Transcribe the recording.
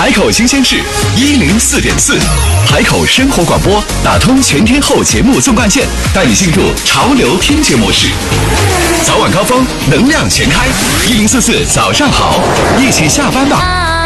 海口新鲜事104.4，海口生活广播打通全天候节目纵贯线，带你进入潮流听觉模式。早晚高峰，能量全开，1044早上好，一起下班吧。